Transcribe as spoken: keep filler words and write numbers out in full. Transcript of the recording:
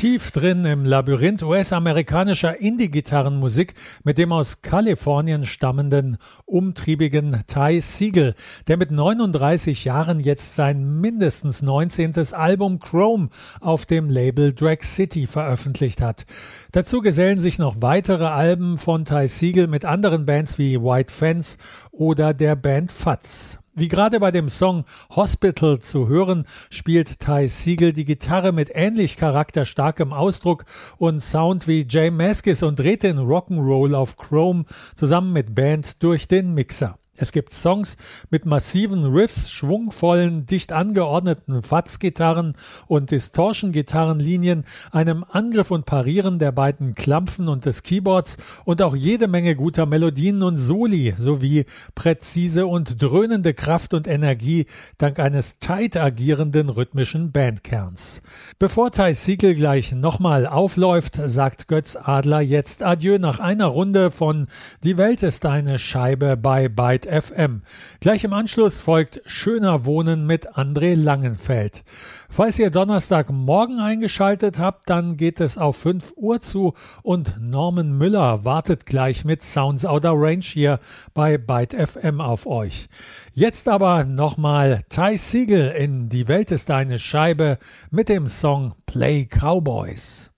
Tief drin im Labyrinth U S-amerikanischer Indie-Gitarrenmusik mit dem aus Kalifornien stammenden, umtriebigen Ty Segall, der mit neununddreißig Jahren jetzt sein mindestens neunzehntes Album Chrome auf dem Label Drag City veröffentlicht hat. Dazu gesellen sich noch weitere Alben von Ty Segall mit anderen Bands wie White Fence oder der Band Fuzz. Wie gerade bei dem Song Hospital zu hören, spielt Ty Segall die Gitarre mit ähnlich charakterstarkem Ausdruck und Sound wie Jay Mascis und dreht den Rock'n'Roll auf Chrome zusammen mit Band durch den Mixer. Es gibt Songs mit massiven Riffs, schwungvollen, dicht angeordneten Fuzz-Gitarren und Distortion-Gitarrenlinien, einem Angriff und Parieren der beiden Klampfen und des Keyboards und auch jede Menge guter Melodien und Soli sowie präzise und dröhnende Kraft und Energie dank eines tight agierenden rhythmischen Bandkerns. Bevor Ty Segall gleich nochmal aufläuft, sagt Götz Adler jetzt Adieu nach einer Runde von Die Welt ist eine Scheibe bei Byte F M. Gleich im Anschluss folgt Schöner Wohnen mit André Langenfeld. Falls ihr Donnerstagmorgen eingeschaltet habt, dann geht es auf fünf Uhr zu und Norman Müller wartet gleich mit Sounds Outer Range hier bei Byte F M auf euch. Jetzt aber nochmal Ty Segall in Die Welt ist eine Scheibe mit dem Song Play Cowboys.